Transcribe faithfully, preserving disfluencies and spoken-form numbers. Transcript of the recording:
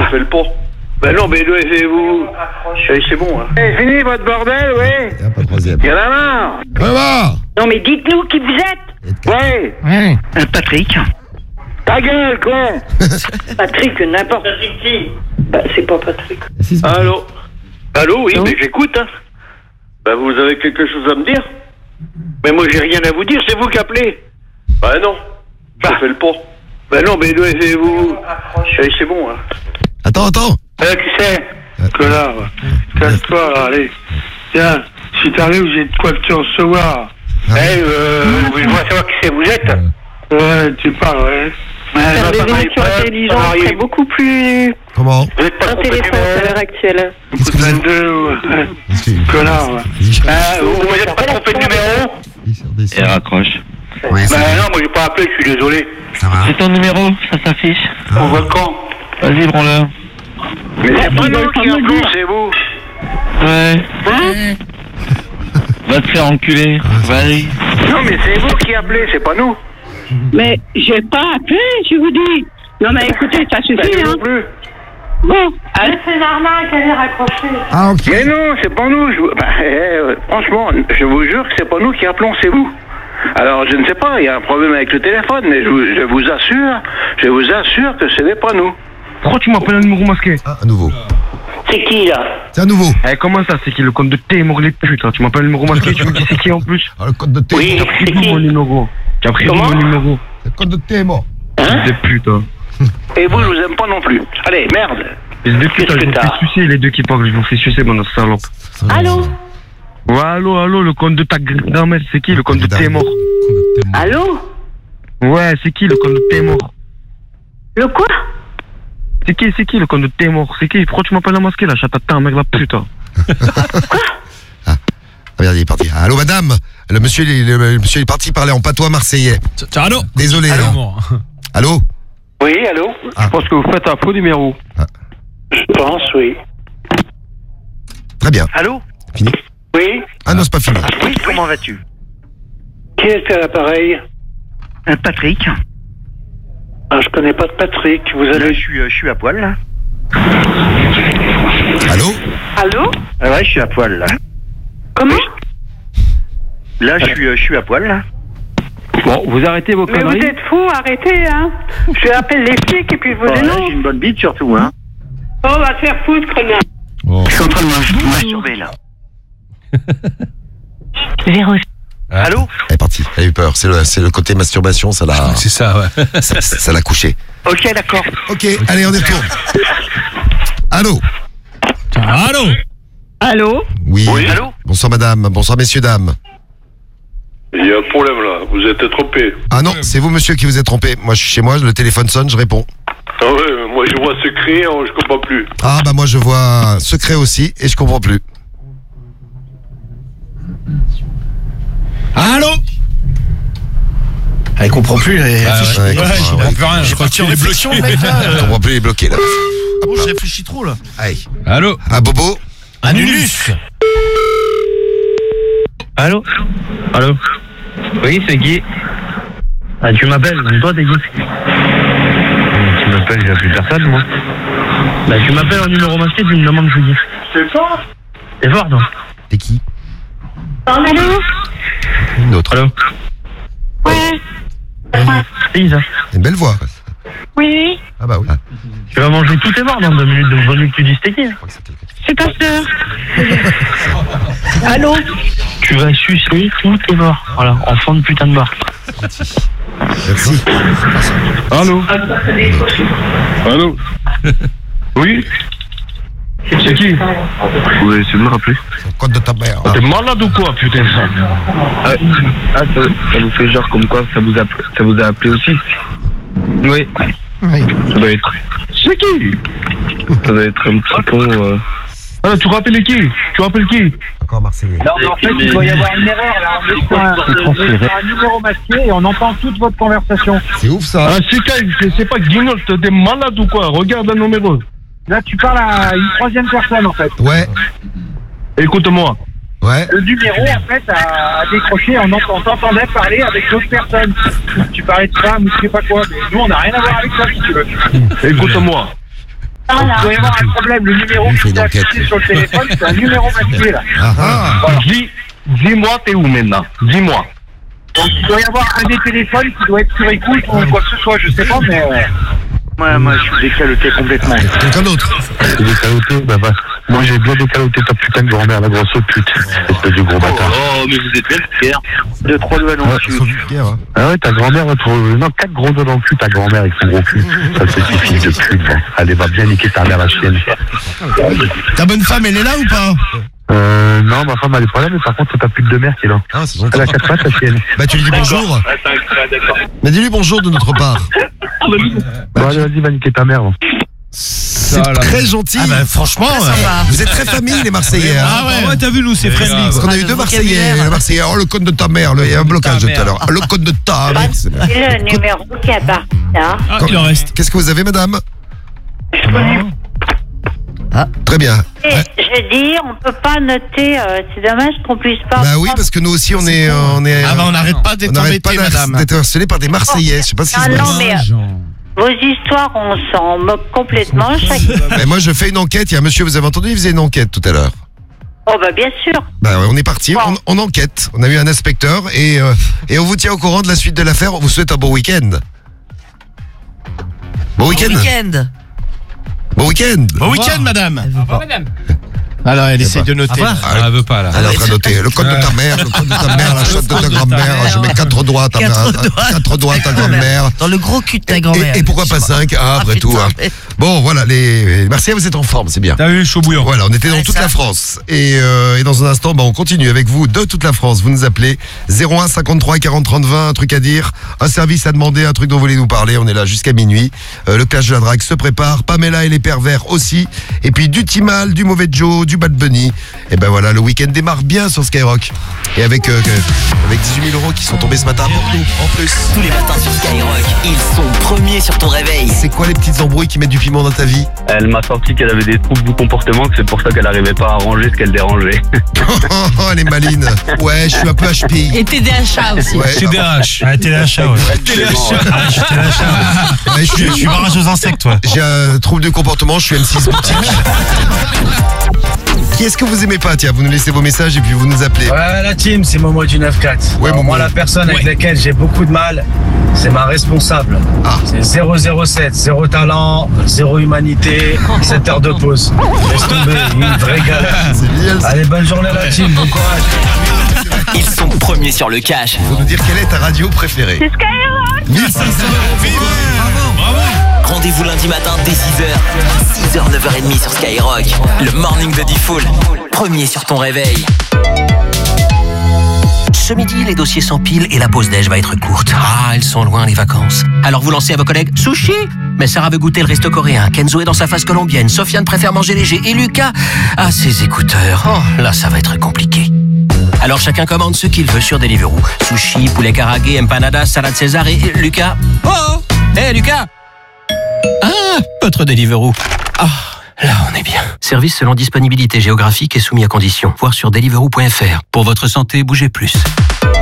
Je fais le pont. Ben non, mais vous... C'est bon, hein. C'est fini votre bordel, oui. Il n'y a pas de troisième. Il y en a marre. Vraiment. Non, mais dites-nous qui vous êtes. Ouais. Ouais. Euh, Patrick. Ta gueule, quoi. Patrick, n'importe. Patrick qui? Bah, c'est pas Patrick. Allô. Allô, oui, mais j'écoute, hein. Ben, vous avez quelque chose à me dire? Mais moi, j'ai rien à vous dire, c'est vous qui appelez. Ben non. Je fais le pont. Ben non, mais vous... C'est bon, hein. Attends, attends. Eh, qui c'est? Connard. Casse-toi, là, allez. Tiens, si t'arrives, j'ai de quoi te recevoir. Eh, euh, je veux savoir qui c'est, vous êtes? Ouais, tu parles, ouais. Faire des émissions intelligentes serait beaucoup plus Comment? Vous êtes pas intéressant à l'heure actuelle. Qu'est-ce que vous vingt-deux, ouais. Connard, ouais. Ah, vous vous êtes pas trompé de numéro? Et raccroche. Ouais, Ben non, moi j'ai pas appelé, je suis désolé. ça va. C'est ton numéro, ça s'affiche. On voit quand? Vas-y, prends-le. Mais c'est pas nous qui appelons, c'est vous. Ouais. Va te faire enculer. Vas-y. Non, mais c'est vous qui appelez, c'est pas nous. Mais j'ai pas appelé, je vous dis. Non mais écoutez, ça Ben, suffit, nous hein. non plus. Bon, allez. C'est normal qu'elle ait raccroché. Ah, ok. Mais non, c'est pas nous. Je... Ben, eh, franchement, je vous jure que c'est pas nous qui appelons, c'est vous. Alors, je ne sais pas, il y a un problème avec le téléphone, mais je vous, je vous assure, je vous assure que ce n'est pas nous. Pourquoi tu m'appelles un numéro masqué? Ah, à nouveau. C'est qui, là? C'est à nouveau. Eh, comment ça, c'est qui le compte de T, mort les putes, hein. Tu m'appelles un numéro masqué, tu me dis c'est qui en plus? Ah, le code de T. Oui, T'as pris c'est d'où qui? mon numéro? T'as pris d'où Comment? mon numéro? Le code de T est mort. Hein? Des putes, hein. Et vous, je vous aime pas non plus. Allez, merde. Les deux putes, Qu'est-ce je que vous t'as? fais sucer, les deux qui parlent, je vous fais sucer, mon salope. Allô? Ouais, allô, allô, le compte de ta grand-mère, c'est qui? Le compte de T mort? Allô? Ouais, c'est qui le compte de T mort? Le quoi? C'est qui, c'est qui le compte de T mort? C'est qui? Pourquoi tu m'appelles un masqué là? Chatata, mec, la pute. Hein. Ah, regarde, il est parti. Allô, madame. Le monsieur, il est, le monsieur est parti parler en patois marseillais. Ciao, allô. Désolé. Allô. hein. Allô. Oui, allô? Ah. Je pense que vous faites un faux numéro. Je pense, oui. Très bien. Allô? Fini. Oui? Ah non, c'est pas fini. Oui, comment vas-tu? Qui est à l'appareil? Euh, Patrick. Ah, je connais pas de Patrick. Vous allez... je suis, euh, je suis à poil, là. Allô. Allô? Ah ouais, je suis à poil, là. Comment? Là, je suis, euh, je suis à poil, là. Bon, vous arrêtez vos Mais vous conneries. êtes fous, arrêtez, hein. Je appelle les flics et puis je vous Ouais, j'ai dénonce. une bonne bite, surtout, hein. Oh, on va te faire foutre, connard. Bon. Je suis en train de masturber, là. Zéro. Allô? Elle est partie. Elle a eu peur. C'est le, c'est le côté masturbation, ça l'a, C'est ça, ouais. ça, ça l'a couché. Ok, d'accord. Ok, allez, on y retourne. Allô. Ciao, allô. Allô? Oui. Oui, allô. Bonsoir, madame. Bonsoir, messieurs, dames. Il y a un problème, là. Vous êtes trompé. Ah non, c'est vous, monsieur, qui vous êtes trompé. Moi, je suis chez moi, le téléphone sonne, je réponds. Ah ouais, moi, je vois secret, hein, je comprends plus. Ah bah moi, je vois secret aussi et je comprends plus. Allô. Ah, il comprend plus. Elle Ah, réfléchit. ouais, Ouais, ouais, comprends, je ouais. comprends plus rien. Je J'ai crois parti qu'il en est réflexion, bloqué. le mec, là. Je comprends plus, il est bloqué là. Oh, je réfléchis trop, là. Allez. Allô. Ah Bobo. Un ulus. Allô? Allô? Oui, c'est qui? Ah, tu m'appelles, toi t'es qui? Tu m'appelles, j'ai plus personne, moi. Bah, tu m'appelles en numéro masqué, tu me demandes je dis. C'est fort? C'est fort, toi? T'es qui? Allô? Une autre. Allô? Ouais. C'est qui ça? Une belle voix. Oui. Ah bah oui. Tu vas manger tous tes morts dans deux minutes, donc bonne nuit que tu dis c'était qui? C'est ta sœur. Allô? Tu vas sucer tous tes morts. Voilà, enfant de putain de mort. Merci. Allô? Allô? Oui? C'est qui? Vous allez essayer de me rappeler? C'est le code de ta mère. T'es malade ou quoi, putain, ça? Ah, ah ça, ça vous fait genre comme quoi ça vous a, ça vous a appelé aussi? Oui. Oui. Ça doit être... C'est qui? Ça doit être un petit peu... Euh... Ah, tu rappelles qui? Tu rappelles qui? Encore Marseillais. Non, mais en fait, il doit y avoir une erreur, là. On est sur un, on est sur un numéro masqué et on entend toute votre conversation. C'est ouf ça. Ah, c'est quoi? C'est pas Guignol, t'es malade ou quoi? Regarde le numéro. Là, tu parles à une troisième personne, en fait. Ouais. Écoute-moi. Ouais. Le numéro, en fait, a, a décroché, on, entend, on t'entendait parler avec d'autres personnes. Tu parlais de femme ou je sais pas quoi, mais nous, on n'a rien à voir avec ça, si tu veux. Écoute-moi. Ah, là. Il doit y avoir un problème. Le numéro Il qui fait est une enquête. affiché sur le téléphone, c'est un numéro masqué, là. Ah, ah. Voilà. Dis, dis-moi, t'es où maintenant? Dis-moi. Donc, il doit y avoir un des téléphones qui doit être sur écoute ou quoi que ce soit, je sais pas, mais. Euh... Ouais, moi, je suis décaloté complètement. Quelqu'un d'autre? Décaloté, bah, bah, moi j'ai bien décaloté ta putain de grand-mère, la grosse pute, espèce de gros bâtard. Oh, mais vous êtes bien fiers. Deux, trois doigts dans le cul. Hein. Ah ouais, ta grand-mère, va te- non, quatre gros doigts dans le cul, ta grand-mère avec son gros cul. Ça, c'est petit fils de pute, bon. Allez, va bien niquer ta mère, la chienne. Ta bonne femme, elle est là ou pas? Euh, non, ma femme, elle est pas là, mais par contre, c'est ta pute de mère qui est là. Ah, c'est Elle a quatre pattes, ta chienne. Bah, tu lui dis bonjour. Mais dis-lui bonjour de notre part. Bon, allez, vas-y, va niquer ta mère. Bon. C'est Ah là très là. gentil. Ah bah franchement, ouais. Vous êtes très famille, les Marseillais. hein. Ah ouais, t'as vu, nous, c'est friendly. Parce quoi. qu'on a eu deux Marseillais. Le Marseillais, oh, le code de ta mère. le- Il y a un blocage tout à l'heure. Le code de ta mère. C'est le numéro qui apparaît là. Ah, il en reste. Qu'est-ce que vous avez, madame? Je connais. Très bien. Et je dis, on peut pas noter. euh, c'est dommage qu'on puisse pas. Bah oui, parce que nous aussi, on est, on est. Ah bah on n'arrête pas d'être on n'arrête pas embêté, d'être madame. d'être harcelé par des Marseillais. Je sais pas si Ah c'est non, vrai. mais euh, vos histoires, on s'en moque complètement. Chaque... Mais moi, je fais une enquête. Il y a un monsieur, vous avez entendu, il faisait une enquête tout à l'heure. Oh bah bien sûr. Bah ouais, on est parti, on, on enquête. On a eu un inspecteur et, euh, et on vous tient au courant de la suite de l'affaire. On vous souhaite un bon week-end. Bon week-end. Week-end. Bon week-end. Bon week-end, madame. Elle veut pas. madame. Alors, elle essaie de noter. Ah, elle veut pas là. Elle est en train de noter. Le code de ta mère, le code de ta mère, la chatte de ta grand-mère. Je mets quatre doigts à ta mère. Quatre doigts. Quatre doigts à ta grand-mère. Dans le gros cul de ta Et, grand-mère. et pourquoi pas cinq? Ah, après putain, tout. hein. mais- Bon, voilà, les, les Marseillais, vous êtes en forme, c'est bien. T'as vu, chaud bouillant. Voilà, on était dans Ouais, toute ça. la France. Et, euh, et dans un instant, bah, on continue avec vous de toute la France. Vous nous appelez zéro un cinquante-trois quarante trente vingt, un truc à dire, un service à demander, un truc dont vous voulez nous parler. On est là jusqu'à minuit. Euh, le clash de la drague se prépare. Pamela et les pervers aussi. Et puis du Timal, du Mauvais Joe, du Bad Bunny. Et ben voilà, le week-end démarre bien sur Skyrock. Et avec, euh, que- avec dix-huit mille euros qui sont tombés ce matin pour nous, en plus. Tous les matins sur Skyrock, ils sont premiers sur ton réveil. C'est quoi les petites embrouilles qui mettent du piment dans ta vie? Elle m'a sorti qu'elle avait des troubles du comportement, que c'est pour ça qu'elle n'arrivait pas à ranger ce qu'elle dérangeait. Oh, elle est maline. Ouais, je suis un peu H P I. Et T D H A aussi. Ouais, T D A H. Ah, T D H A, ouais. T D H A. Ah, je suis T D H A. ouais, je Je suis- je suis, suis barrage aux insectes, toi. j'ai un trouble de comportement, je suis M six boutique. Qui est-ce que vous aimez pas? Tiens, vous nous laissez vos messages et puis vous nous appelez. Ouais, la team, c'est Momo du neuf quatre. Ouais, Alors, Momo. moi, la personne avec laquelle j'ai beaucoup de mal, c'est ma responsable. Ah. C'est zéro zéro sept, zéro talent, zéro humanité, sept heures de pause. Laisse tomber, une vraie galère. C'est génial. ça. Allez, bonne journée la team, bon courage. Ils sont premiers sur le cash. Faut nous dire quelle est ta radio préférée. C'est Skyrock. mille cinq cents euros. Rendez-vous lundi matin dès six heures. six heures, neuf heures trente sur Skyrock. Le morning de Diffoul. Premier sur ton réveil. Ce midi, les dossiers s'empilent et la pause déj va être courte. Ah, elles sont loin les vacances. Alors vous lancez à vos collègues sushi. Mais Sarah veut goûter le resto coréen. Kenzo est dans sa phase colombienne. Sofiane préfère manger léger. Et Lucas a ses écouteurs. Oh, là, ça va être compliqué. Alors chacun commande ce qu'il veut sur Deliveroo. Sushi, poulet karagué, empanada, salade César et et Lucas. Oh, oh hé Lucas. Ah, votre Deliveroo. Ah, là on est bien. Service selon disponibilité géographique et soumis à conditions. Voir sur deliveroo point f r. Pour votre santé, bougez plus.